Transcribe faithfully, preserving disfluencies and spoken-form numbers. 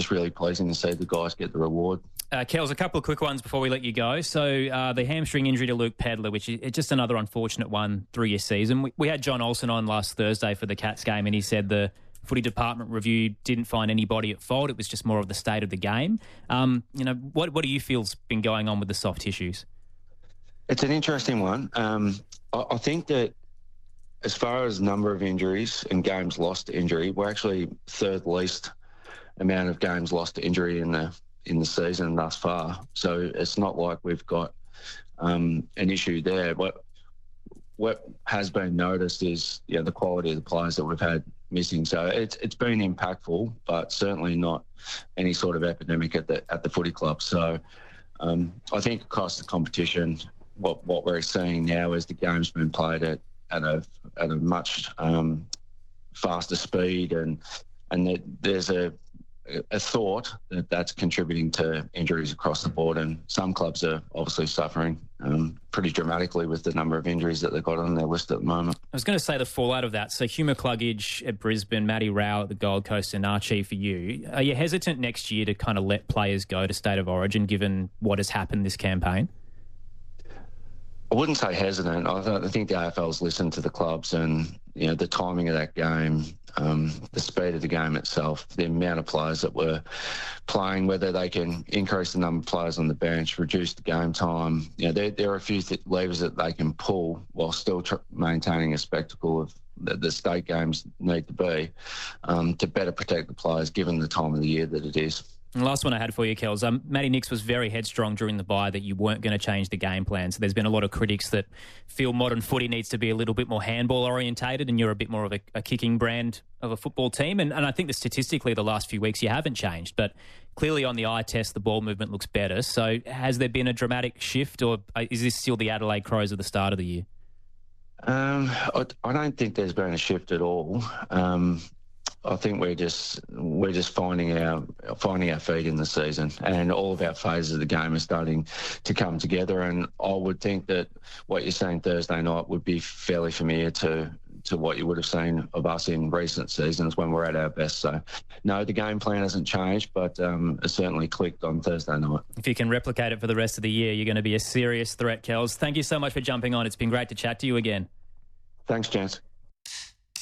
just really pleasing to see the guys get the reward. Uh, Kels, a couple of quick ones before we let you go. So uh, the hamstring injury to Luke Pedler, which is just another unfortunate one through your season. We, we had John Olsen on last Thursday for the Cats game, and he said the footy department review didn't find anybody at fault. It was just more of the state of the game. Um, you know, what what do you feel's been going on with the soft tissues? It's an interesting one. Um, I, I think that as far as number of injuries and games lost to injury, we're actually third least amount of games lost to injury in the in the season thus far. So it's not like we've got um, an issue there. What what has been noticed is you know, the quality of the players that we've had missing. So it's it's been impactful, but certainly not any sort of epidemic at the at the footy club. So um, I think across the competition, what what we're seeing now is the game's been played at at a at a much um, faster speed, and and that there's a a thought that that's contributing to injuries across the board, and some clubs are obviously suffering um, pretty dramatically with the number of injuries that they've got on their list at the moment. I was going to say the fallout of that. So Huma Cluggage at Brisbane, Matty Rowell at the Gold Coast, and Archie for you. Are you hesitant next year to kind of let players go to State of Origin given what has happened this campaign? I wouldn't say hesitant. I, th- I think the A F L's listened to the clubs, and you know the timing of that game, um, the speed of the game itself, the amount of players that were playing, whether they can increase the number of players on the bench, reduce the game time. You know, there, there are a few th- levers that they can pull while still tr- maintaining a spectacle of the, the state games need to be um, to better protect the players, given the time of the year that it is. And last one I had for you, Kels. Um, Matty Nicks was very headstrong during the bye that you weren't going to change the game plan. So there's been a lot of critics that feel modern footy needs to be a little bit more handball orientated, and you're a bit more of a, a kicking brand of a football team. And, and I think that statistically the last few weeks you haven't changed, but clearly on the eye test the ball movement looks better. So has there been a dramatic shift, or is this still the Adelaide Crows at the start of the year? Um, I, I don't think there's been a shift at all. Um, I think we're just we're just finding our finding our feet in the season, and all of our phases of the game are starting to come together. And I would think that what you're saying Thursday night would be fairly familiar to to what you would have seen of us in recent seasons when we're at our best. So, no, the game plan hasn't changed, but um, it certainly clicked on Thursday night. If you can replicate it for the rest of the year, you're going to be a serious threat, Kels. Thank you so much for jumping on. It's been great to chat to you again. Thanks, Chance.